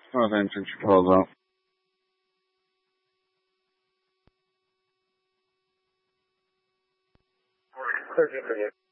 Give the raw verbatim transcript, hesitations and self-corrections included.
Nothing since you called out. Searching for you.